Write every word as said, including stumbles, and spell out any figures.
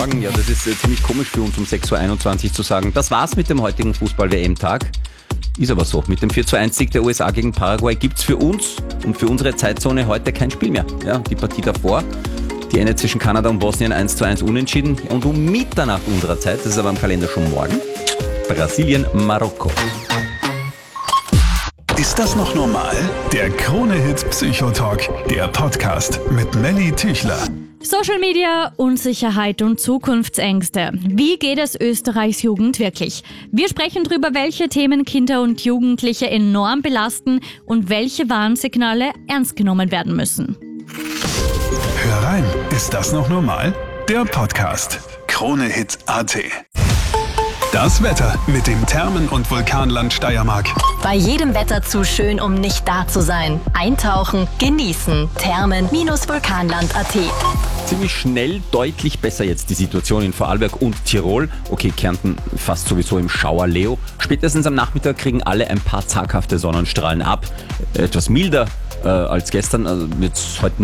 Morgen. Ja, das ist äh, ziemlich komisch für uns um sechs Uhr einundzwanzig zu sagen, das war's mit dem heutigen Fußball-W M-Tag. Ist aber so. Mit dem vier zu eins Sieg der U S A gegen Paraguay gibt's für uns und für unsere Zeitzone heute kein Spiel mehr. Ja, die Partie davor, die endet zwischen Kanada und Bosnien eins zu eins unentschieden. Und um Mitternacht unserer Zeit, das ist aber im Kalender schon morgen, Brasilien, Marokko. Ist das noch normal? Der Krone-Hit Psychotalk, der Podcast mit Melly Tüchler. Social Media, Unsicherheit und Zukunftsängste. Wie geht es Österreichs Jugend wirklich? Wir sprechen darüber, welche Themen Kinder und Jugendliche enorm belasten und welche Warnsignale ernst genommen werden müssen. Hör rein, ist das noch normal? Der Podcast. Krone-Hit Punkt at. Das Wetter mit dem Thermen- und Vulkanland Steiermark. Bei jedem Wetter zu schön, um nicht da zu sein. Eintauchen, genießen. Thermen-Vulkanland Punkt at. Ziemlich schnell deutlich besser jetzt die Situation in Vorarlberg und Tirol. Okay, Kärnten fast sowieso im Schauer Leo. Spätestens am Nachmittag kriegen alle ein paar zaghafte Sonnenstrahlen ab. Etwas milder äh, als gestern. Also wird es heute